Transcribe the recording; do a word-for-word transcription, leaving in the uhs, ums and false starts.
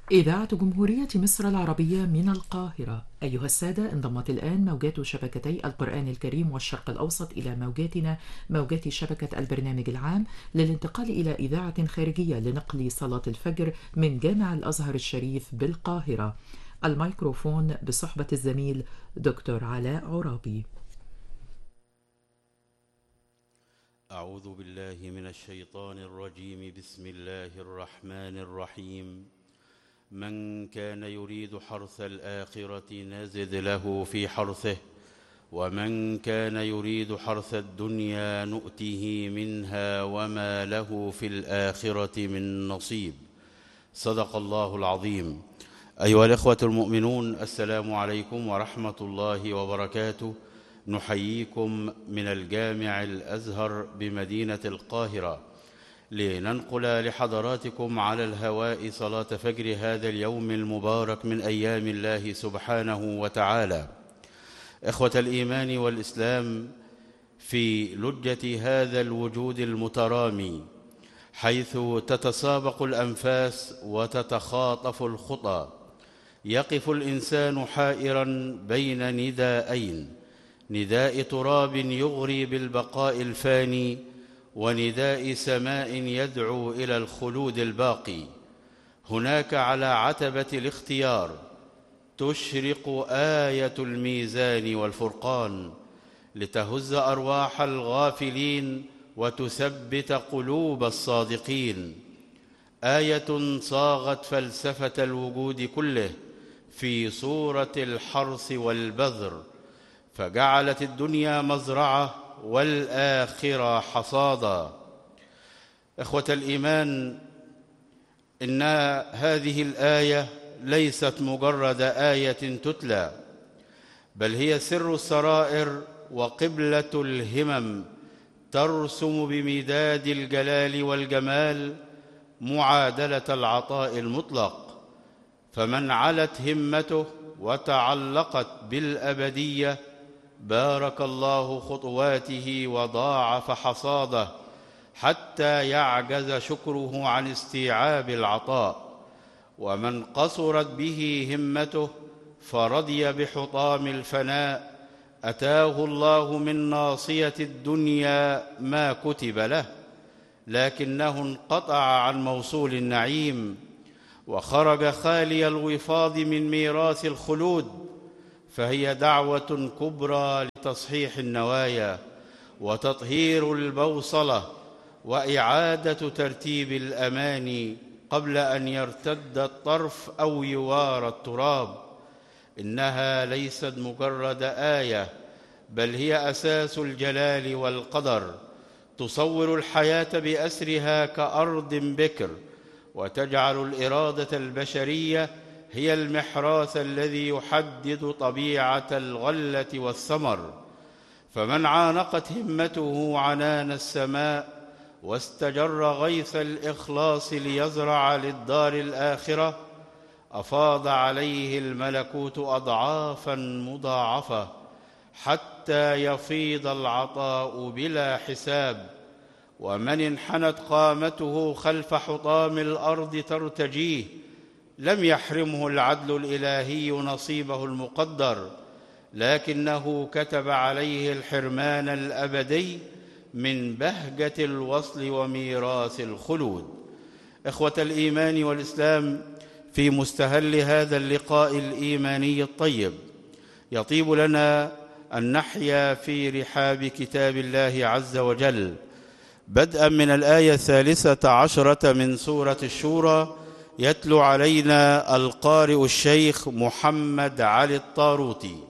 إذاعة جمهورية مصر العربية من القاهرة. أيها السادة، انضمت الآن موجات شبكتي القرآن الكريم والشرق الأوسط إلى موجاتنا، موجات شبكة البرنامج العام، للانتقال إلى إذاعة خارجية لنقل صلاة الفجر من جامع الأزهر الشريف بالقاهرة. الميكروفون بصحبة الزميل دكتور علاء عرابي. أعوذ بالله من الشيطان الرجيم. بسم الله الرحمن الرحيم. من كان يريد حرث الآخرة نزد له في حرثه، ومن كان يريد حرث الدنيا نؤته منها وما له في الآخرة من نصيب. صدق الله العظيم. أيها الإخوة المؤمنون، السلام عليكم ورحمة الله وبركاته. نحييكم من الجامع الأزهر بمدينة القاهرة لننقل لحضراتكم على الهواء صلاة فجر هذا اليوم المبارك من أيام الله سبحانه وتعالى. إخوة الإيمان والإسلام، في لجة هذا الوجود المترامي، حيث تتسابق الأنفاس وتتخاطف الخطى، يقف الإنسان حائرا بين نداءين: نداء تراب يغري بالبقاء الفاني، ونداء سماء يدعو إلى الخلود الباقي. هناك على عتبة الاختيار تشرق آية الميزان والفرقان، لتهز أرواح الغافلين وتثبت قلوب الصادقين. آية صاغت فلسفة الوجود كله في صورة الحرث والبذر، فجعلت الدنيا مزرعة والآخرة حصادا. إخوة الإيمان، إن هذه الآية ليست مجرد آية تتلى، بل هي سر السرائر وقبلة الهمم، ترسم بمداد الجلال والجمال معادلة العطاء المطلق. فمن علت همته وتعلقت بالأبدية بارك الله خطواته وضاعف حصاده، حتى يعجز شكره عن استيعاب العطاء. ومن قصرت به همته فرضي بحطام الفناء، أتاه الله من ناصية الدنيا ما كتب له، لكنه انقطع عن موصول النعيم، وخرج خالي الوفاض من ميراث الخلود. فهي دعوة كبرى لتصحيح النوايا وتطهير البوصلة وإعادة ترتيب الأماني قبل أن يرتد الطرف أو يوارى التراب. إنها ليست مجرد آية، بل هي أساس الجلال والقدر، تصور الحياة بأسرها كأرض بكر، وتجعل الإرادة البشرية هي المحراث الذي يحدد طبيعة الغلة والثمر. فمن عانقت همته عنان السماء واستجر غيث الإخلاص ليزرع للدار الآخرة، أفاض عليه الملكوت أضعافا مضاعفة، حتى يفيض العطاء بلا حساب. ومن انحنت قامته خلف حطام الأرض ترتجيه، لم يحرمه العدل الإلهي نصيبه المقدر، لكنه كتب عليه الحرمان الأبدي من بهجة الوصل وميراث الخلود. إخوة الإيمان والإسلام، في مستهل هذا اللقاء الإيماني الطيب، يطيب لنا أن نحيا في رحاب كتاب الله عز وجل، بدءا من الآية الثالثة عشرة من سورة الشورى. يتلو علينا القارئ الشيخ محمد علي الطاروطي.